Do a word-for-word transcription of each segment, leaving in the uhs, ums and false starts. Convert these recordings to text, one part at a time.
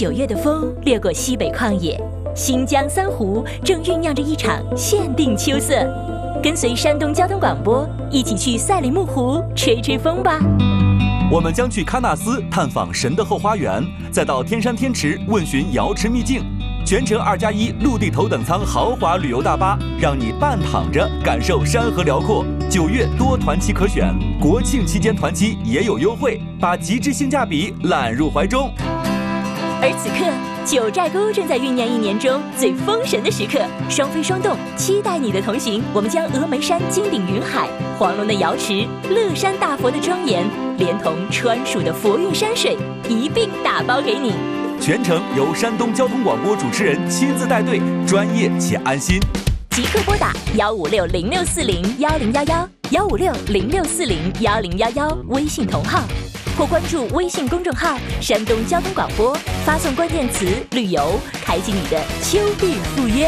九月的风掠过西北旷野，新疆三湖正酝酿着一场限定秋色。跟随山东交通广播一起去赛里木湖吹吹风吧。 我们将去喀纳斯探访神的后花园，再到天山天池问询瑶池秘境。全程二加一陆地头等舱豪华旅游大巴，让你半躺着感受山河辽阔。九月多团期可选，国庆期间团期也有优惠，把极致性价比揽入怀中。 而此刻，九寨沟正在酝酿一年中最封神的时刻，双飞双动，期待你的同行。我们将峨眉山金顶云海、黄龙的瑶池、乐山大佛的庄严，连同川蜀的佛韵山水一并打包给你。 全程由山东交通广播主持人亲自带队，专业且安心。 即刻拨打幺五六零六四零幺零幺幺幺五六零六四零幺零幺幺微信同号，或关注微信公众号山东交通广播，发送关键词旅游，开启你的秋日赴约。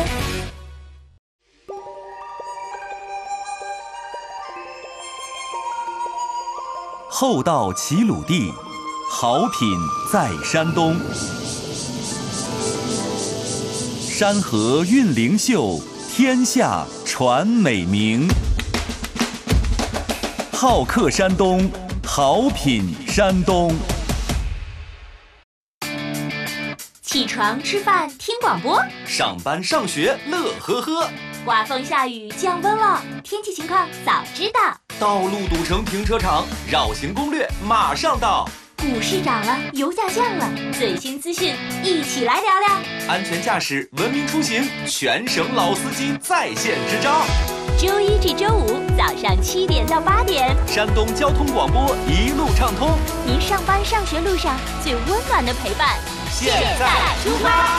厚道齐鲁地，好品在山东。山河韵灵秀，天下传美名。好客山东，好品山东。 起床吃饭听广播， 上班上学乐呵呵。 刮风下雨降温了，天气情况早知道。 道路堵成停车场，绕行攻略马上到。 股市涨了，油价降了，最新资讯一起来聊聊。 安全驾驶，文明出行，全省老司机在线支招。 周一至周五早上七点到八点， 山东交通广播一路畅通， 您上班上学路上最温暖的陪伴。 现在出发。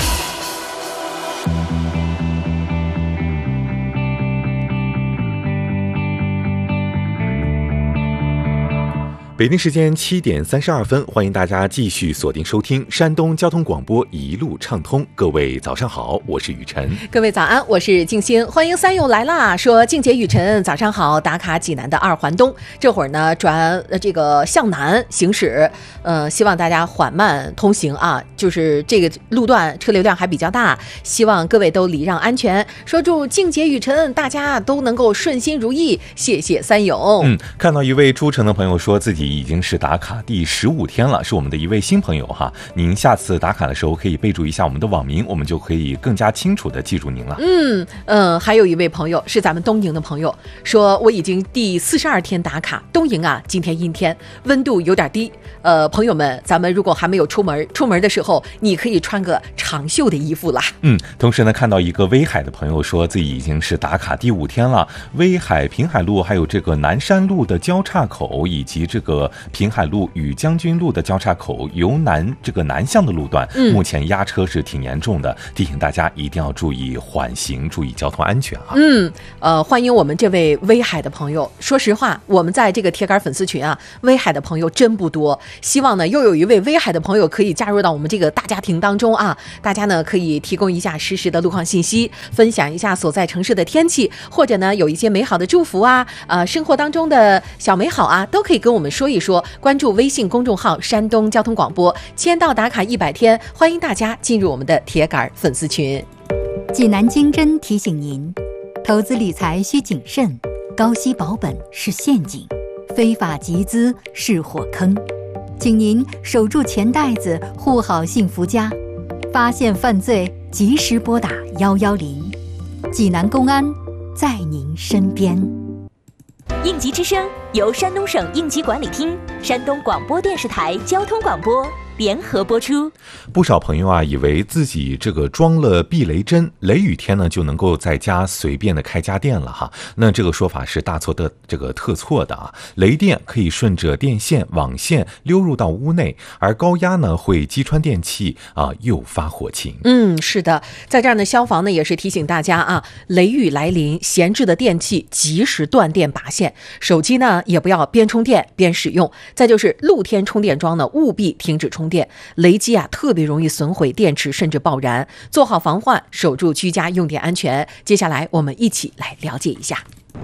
北京时间七点三十二分，欢迎大家继续锁定收听山东交通广播一路畅通。各位早上好，我是雨晨。 各位早安，我是静心。欢迎三友来啦！说静姐雨晨早上好，打卡济南的二环东，这会儿呢转呃这个向南行驶，呃，希望大家缓慢通行啊，就是这个路段车流量还比较大，希望各位都礼让安全。说祝静姐雨晨大家都能够顺心如意，谢谢三友。 嗯，看到一位诸城的朋友说自己已经是打卡第十五天了，是我们的一位新朋友哈。您下次打卡的时候可以备注一下我们的网名，我们就可以更加清楚的记住您了。 嗯嗯，还有一位朋友是咱们东营的朋友，说我已经第四十二天打卡，东营啊，今天阴天，温度有点低。呃，朋友们，咱们如果还没有出门，出门的时候你可以穿个长袖的衣服啦。 嗯，同时呢，看到一个威海的朋友说自己已经是打卡第五天了，威海平海路还有这个南山路的交叉口，以及这个平海路与将军路的交叉口由南这个南向的路段，嗯、目前压车是挺严重的，提醒大家一定要注意缓行，注意交通安全啊。 嗯，呃，欢迎我们这位威海的朋友。说实话，我们在这个铁杆粉丝群啊，威海的朋友真不多。希望呢，又有一位威海的朋友可以加入到我们这个大家庭当中啊。大家呢可以提供一下实时的路况信息，分享一下所在城市的天气，或者呢有一些美好的祝福啊，呃，生活当中的小美好啊，都可以跟我们说一说。关注微信公众号山东交通广播，签到打卡一百天，欢迎大家进入我们的铁杆粉丝群。 济南经侦提醒您，投资理财需谨慎，高息保本是陷阱，非法集资是火坑，请您守住钱袋子，护好幸福家。发现犯罪，及时拨打一一零，济南公安在您身边。 应急之声由山东省应急管理厅、山东广播电视台交通广播联合播出。 不少朋友啊，以为自己这个装了避雷针，雷雨天呢就能够在家随便的开家电了哈。那这个说法是大错的这个特错的啊。雷电可以顺着电线、网线溜入到屋内，而高压呢会击穿电器啊，诱发火情。 嗯，是的，在这儿呢，消防呢也是提醒大家啊，雷雨来临，闲置的电器及时断电拔线，手机呢也不要边充电边使用。再就是露天充电桩呢，务必停止充电。雷击啊特别容易损毁电池，甚至爆燃，做好防患，守住居家用电安全。接下来我们一起来了解一下。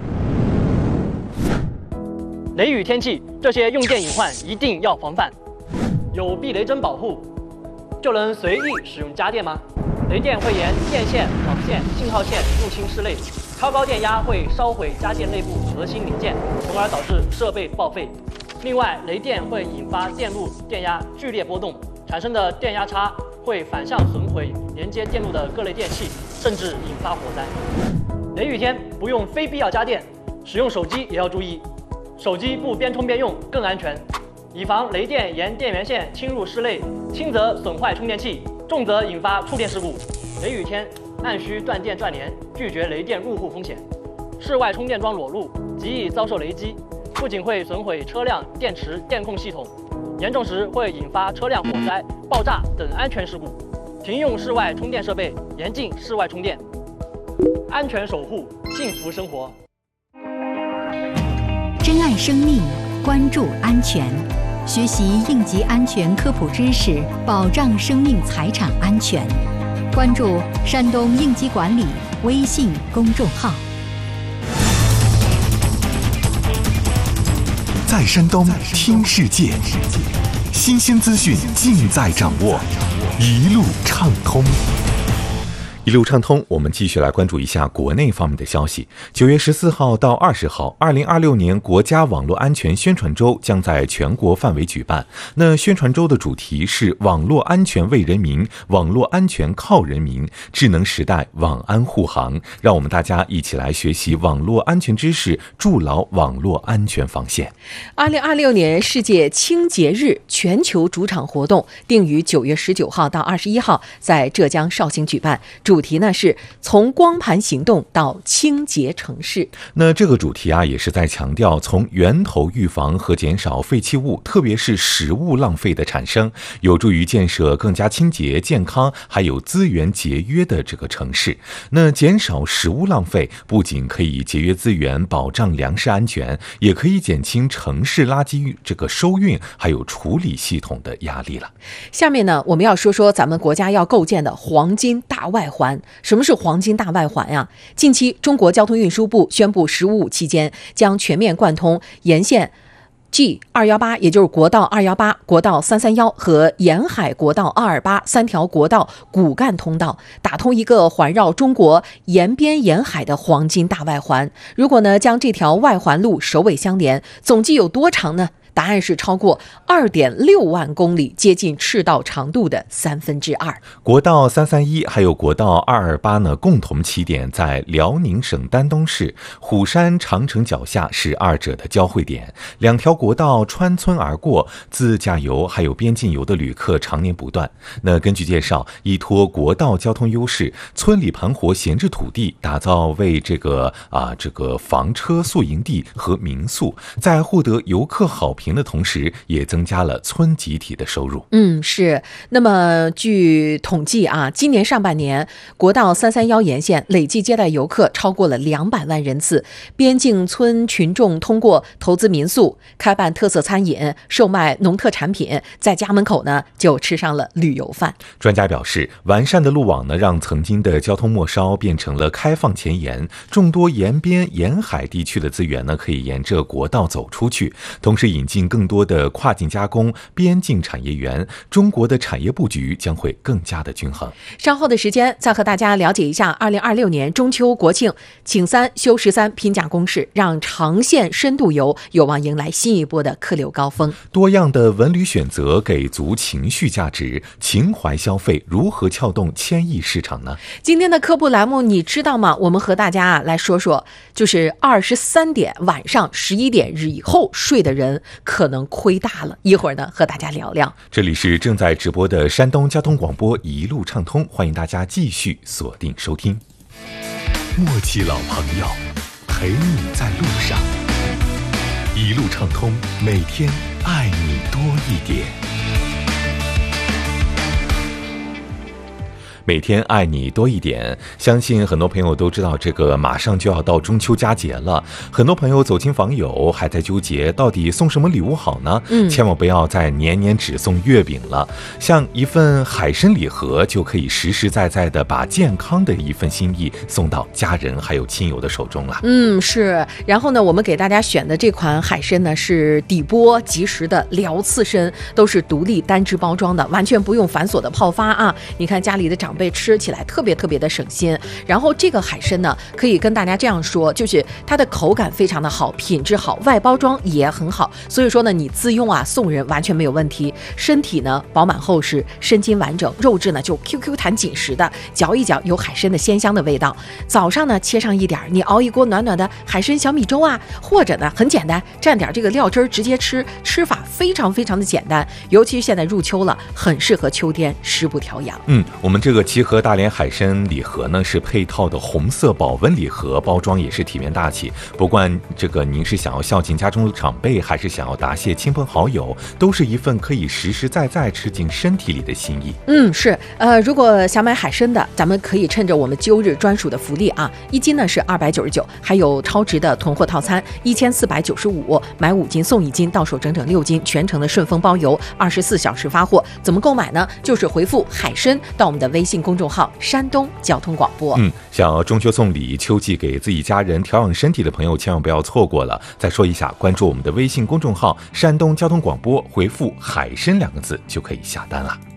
雷雨天气，这些用电隐患一定要防范。有避雷针保护， 就能随意使用家电吗？雷电会沿电线、网线、信号线入侵室内，超高电压会烧毁家电内部核心零件，从而导致设备报废。另外，雷电会引发电路电压剧烈波动，产生的电压差会反向损毁连接电路的各类电器，甚至引发火灾。雷雨天不用非必要家电，使用手机也要注意，手机不边充边用更安全，以防雷电沿电源线侵入室内，轻则损坏充电器，重则引发触电事故。雷雨天按需断电断联，拒绝雷电入户风险。室外充电桩裸露，极易遭受雷击，不仅会损毁车辆电池电控系统，严重时会引发车辆火灾、爆炸等安全事故。停用室外充电设备，严禁室外充电。安全守护幸福生活。 珍爱生命，关注安全，学习应急安全科普知识，保障生命财产安全。关注山东应急管理微信公众号。 在山东听世界，新鲜资讯尽在掌握，一路畅通。 一路畅通，我们继续来关注一下国内方面的消息。九月十四号到二十号，二零二六年国家网络安全宣传周将在全国范围举办。那宣传周的主题是网络安全为人民，网络安全靠人民，智能时代网安护航。让我们大家一起来学习网络安全知识，筑牢网络安全防线。 二零二六年世界清洁日全球主场活动定于九月十九号到二十一号在浙江绍兴举办。主题呢是从光盘行动到清洁城市。 那这个主题啊，也是在强调从源头预防和减少废弃物，特别是食物浪费的产生，有助于建设更加清洁、健康，还有资源节约的这个城市。那减少食物浪费，不仅可以节约资源、保障粮食安全，也可以减轻城市垃圾这个收运还有处理系统的压力了。 下面呢，我们要说说咱们国家要构建的黄金大外环。什么是黄金大外环呀？近期中国交通运输部宣布“十五五”期间将全面贯通沿线 G 二一八，也就是国道二一八、国道三三一和沿海国道二二八三条国道骨干通道，打通一个环绕中国沿边沿海的黄金大外环。如果呢将这条外环路首尾相连，总计有多长呢？答案是超过 二点六万公里，接近赤道长度的三分之二。 国道三三一还有国道二二八呢，共同起点在辽宁省丹东市虎山长城脚下，是二者的交汇点。两条国道穿村而过，自驾游还有边境游的旅客常年不断。那根据介绍，依托国道交通优势，村里盘活闲置土地，打造为这个啊这个房车宿营地和民宿，在获得游客好评的同时，也增加了村集体的收入。 嗯，是。那么据统计啊，今年上半年国道三三一沿线累计接待游客超过了两百万人次。边境村群众通过投资民宿、开办特色餐饮、售卖农特产品，在家门口呢就吃上了旅游饭。 专家表示，完善的路网呢，让曾经的交通末梢变成了开放前沿，众多沿边沿海地区的资源呢，可以沿着国道走出去，同时引进更多的跨境加工、边境产业园，中国的产业布局将会更加的均衡。 稍后的时间再和大家了解一下二零二六年中秋国庆请三休十三拼假攻势，让长线深度游有望迎来新一波的客流高峰。 多样的文旅选择给足情绪价值，情怀消费如何撬动千亿市场呢？ 今天的科普栏目你知道吗？我们和大家来说说，就是二十三点晚上十一点以后睡的人可能亏大了。一会儿呢，和大家聊聊。 这里是正在直播的山东交通广播一路畅通，欢迎大家继续锁定收听。 默契老朋友，陪你在路上，一路畅通，每天爱你多一点。 每天爱你多一点。相信很多朋友都知道，这个马上就要到中秋佳节了，很多朋友走亲访友还在纠结到底送什么礼物好呢？嗯，千万不要再年年只送月饼了，像一份海参礼盒就可以实实在在的把健康的一份心意送到家人还有亲友的手中了。 嗯，是。然后呢，我们给大家选的这款海参呢是底波即食的辽刺参，都是独立单只包装的，完全不用繁琐的泡发啊。你看家里的长辈吃起来特别特别的省心。然后这个海参呢，可以跟大家这样说，就是它的口感非常的好，品质好，外包装也很好，所以说呢，你自用啊送人完全没有问题。身体呢饱满厚实，身筋完整，肉质呢就 Q Q 弹紧实的，嚼一嚼有海参的鲜香的味道。早上呢切上一点，你熬一锅暖暖的海参小米粥啊，或者呢很简单，蘸点这个料汁儿直接吃，吃法非常非常的简单。尤其现在入秋了，很适合秋天食补调养。 嗯，我们这个齐河大连海参礼盒呢是配套的红色保温礼盒，包装也是体面大气。不管这个您是想要孝敬家中的长辈，还是想要答谢亲朋好友，都是一份可以实实在在吃进身体里的心意。 嗯，是。呃，如果想买海参的，咱们可以趁着我们揪日专属的福利啊，一斤呢是二百九十九，还有超值的囤货套餐一千四百九十五，买五斤送一斤，到手整整六斤，全程的顺丰包邮，二十四小时发货。怎么购买呢？就是回复海参到我们的微信公众号山东交通广播。 嗯，想要中秋送礼、秋季给自己家人调养身体的朋友，千万不要错过了。再说一下，关注我们的微信公众号山东交通广播，回复海参两个字就可以下单了。